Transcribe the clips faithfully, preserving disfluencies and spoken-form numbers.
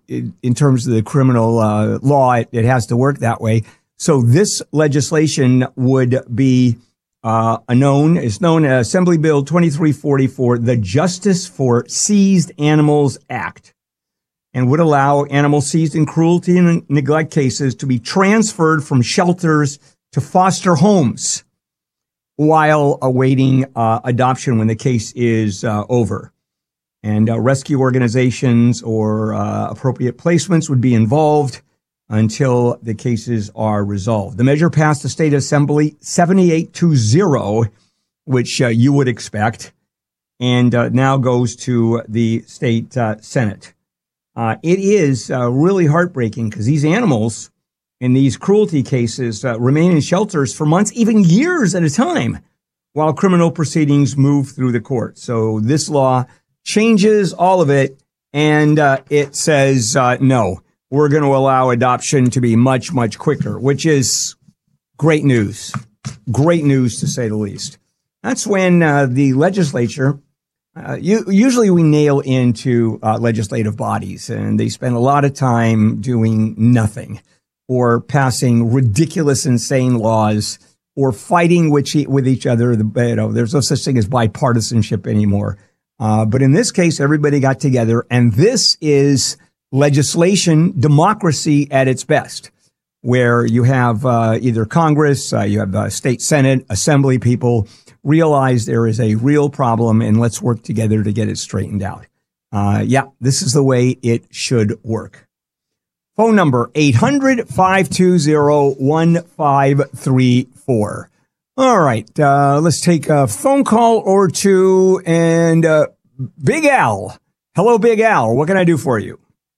in terms of the criminal uh, law, it, it has to work that way. So this legislation would be uh, a known, it's known as Assembly Bill twenty-three forty-four, the Justice for Seized Animals Act, and would allow animals seized in cruelty and neglect cases to be transferred from shelters to foster homes while awaiting uh, adoption when the case is uh, over. And uh, rescue organizations or uh, appropriate placements would be involved until the cases are resolved. The measure passed the state assembly seventy-eight to zero, which uh, you would expect, and uh, now goes to the state uh, Senate. Uh, it is uh, really heartbreaking because these animals in these cruelty cases uh, remain in shelters for months, even years at a time, while criminal proceedings move through the court. So this law changes all of it, and uh, it says, uh, no, we're going to allow adoption to be much, much quicker, which is great news. Great news, to say the least. That's when uh, the legislature, uh, you, usually we nail into uh, legislative bodies, and they spend a lot of time doing nothing or passing ridiculous, insane laws or fighting with, with each other. The, you know, there's no such thing as bipartisanship anymore. Uh, but in this case, everybody got together, and this is legislation democracy at its best, where you have uh, either Congress, uh, you have the state Senate, assembly people realize there is a real problem, and let's work together to get it straightened out. Uh, yeah, this is the way it should work. Phone number eight hundred, five two zero, one five three four. All right, uh, let's take a phone call or two. And uh, Big Al. Hello, Big Al. What can I do for you?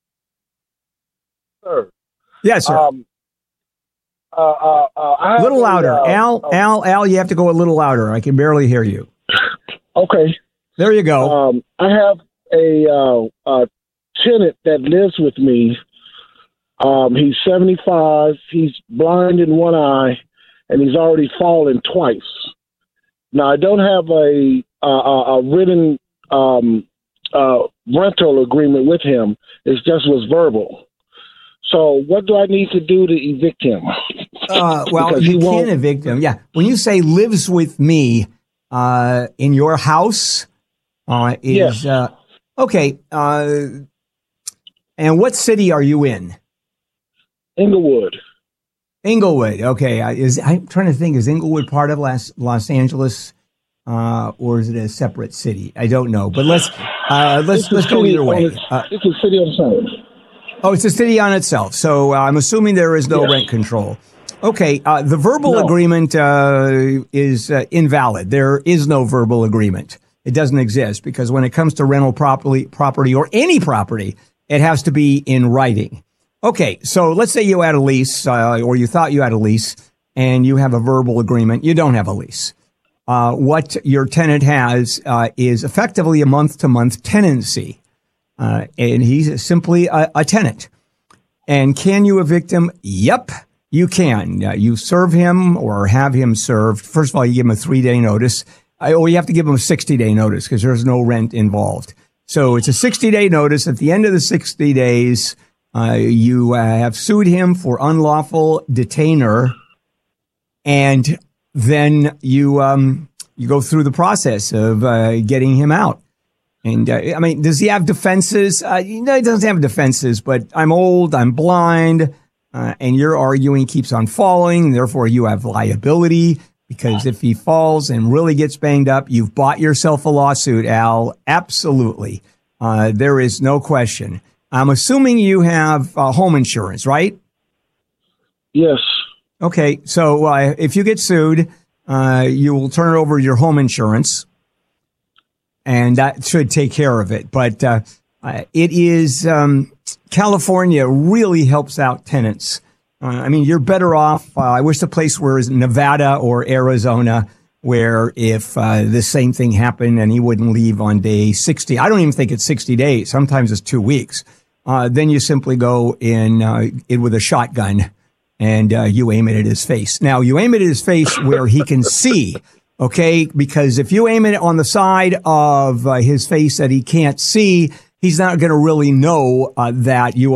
Sir. Yes, sir. Um, uh, uh, uh, a little louder. A, uh, Al, uh, Al, Al, you have to go a little louder. I can barely hear you. Okay. There you go. Um, I have a, uh, a tenant that lives with me. Um, he's seventy-five. He's blind in one eye, and he's already fallen twice. Now, I don't have a a, a written um, uh, rental agreement with him. It just was verbal. So what do I need to do to evict him? Uh, well, you can't evict him. Yeah. When you say lives with me uh, in your house, uh, is yes. uh, okay. Uh, and what city are you in? Inglewood. Inglewood. Okay. Uh, is I'm trying to think. Is Inglewood part of Los, Los Angeles, uh, or is it a separate city? I don't know. But let's uh, let's let's go either way. Its, uh, it's a city on its own. Oh, it's a city on itself. So uh, I'm assuming there is no yes. rent control. Okay. Uh, the verbal no. agreement uh, is uh, invalid. There is no verbal agreement. It doesn't exist because when it comes to rental property, property or any property, it has to be in writing. Okay, so let's say you had a lease, uh, or you thought you had a lease, and you have a verbal agreement. You don't have a lease. Uh, what your tenant has uh, is effectively a month-to-month tenancy, uh, and he's simply a, a tenant. And can you evict him? Yep, you can. Uh, you serve him or have him served. First of all, you give him a three-day notice, uh, or you have to give him a sixty-day notice because there's no rent involved. So it's a sixty-day notice. At the end of the sixty days, Uh, you uh, have sued him for unlawful detainer, and then you um, you go through the process of uh, getting him out. And uh, I mean, does he have defenses? Uh, no, he doesn't have defenses. But I'm old, I'm blind, uh, and you're arguing keeps on falling. Therefore, you have liability because if he falls and really gets banged up, you've bought yourself a lawsuit, Al. Absolutely, uh, there is no question. I'm assuming you have uh, home insurance, right? Yes. Okay, so uh, if you get sued, uh, you will turn over your home insurance, and that should take care of it. But uh, uh, it is um, California really helps out tenants. Uh, I mean, you're better off. Uh, I wish the place were Nevada or Arizona, where if uh, the same thing happened and he wouldn't leave on day sixty, I don't even think it's sixty days. Sometimes it's two weeks. Uh, then you simply go in, uh, in with a shotgun and uh, you aim it at his face. Now, you aim it at his face where he can see, okay? Because if you aim it on the side of uh, his face that he can't see, he's not going to really know uh, that you